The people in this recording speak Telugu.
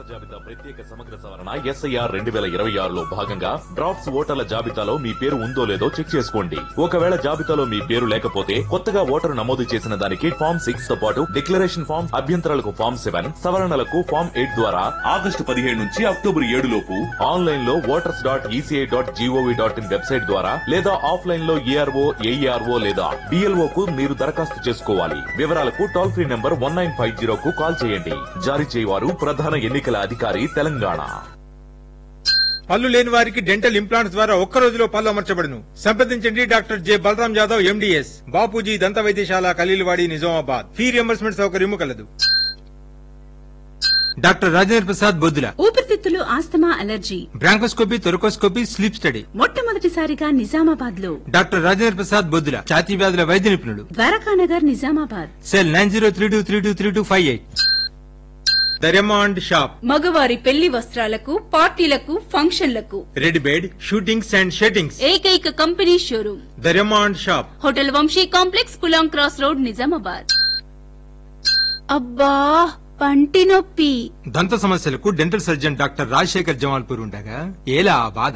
ఓటర్ల జాబితా ప్రత్యేక సమగ్ర సవరణ ఎస్ఐఆర్ 2026లో భాగంగా డ్రాఫ్ట్స్ ఓటర్ల జాబితాలో మీ పేరు ఉందో లేదో చెక్ చేసుకోండి. ఒకవేళ జాబితాలో మీ పేరు లేకపోతే కొత్తగా ఓటరు నమోదు చేసిన దానికి ఫామ్ 6 తో పాటు డిక్లరేషన్ ఫామ్, అభ్యంతరాలకు ఫామ్ 7, సవరణలకు ఫామ్ 8 ద్వారా ఆగస్టు 17 నుంచి అక్టోబర్ 7 లోపు ఆన్లైన్ లో voters.eci.gov.in వెబ్సైట్ ద్వారా లేదా ఆఫ్లైన్ లో ఏఆర్ఓ, ఏఈఆర్ఓ లేదా డిఎల్ఓ కు మీరు దరఖాస్తు చేసుకోవాలి. వివరాలకు టోల్ ఫ్రీ నంబర్ 1950 కు కాల్ చేయండి. జారీ చేయవారు ప్రధాన ఎన్నికల అధికారి, తెలంగాణ. పళ్ళు లేని వారికి డెంటల్ ఇంప్లాంట్స్ ద్వారా ఒక్క రోజులో పళ్ళు అమర్చబడును. సంప్రదించండి doctor J Balaram Yadav, MDS, Bapuji దంత వైద్యశాల, ఖలీల్వాడి, నిజామాబాద్. ఫీ రియంబర్స్మెంట్ సౌకర్యము కలదు. డాక్టర్ రాజేంద్ర ప్రసాద్ బొద్దుల, ఊపిరితిత్తులు, asthma, allergy, bronchoscopy, thoracoscopy, sleep study. మొట్టమొదటిసారిగా నిజామాబాద్ లో డాక్టర్ రాజేంద్ర ప్రసాద్ బొద్దుల, ఛాతీ వ్యాధుల వైద్య నిపుణుడు. Dwarakanagar, Nizamabad. Cell 9032323258. The Raymond shop, మగవారి పెళ్లి వస్త్రాలకు, పార్టీలకు, ఫంక్షన్లకు రెడ్ బెడ్, షూటింగ్స్ అండ్ షెట్టింగ్స్. ఏకైక company showroom the Raymond shop, hotel Vamsi complex, పులాం cross road, Nizamabad. అబ్బా పంటి నొప్పి. దంత సమస్యలకు dental surgeon doctor Rajasekhar Jamalpur ఉండగా ఏలా బాధ.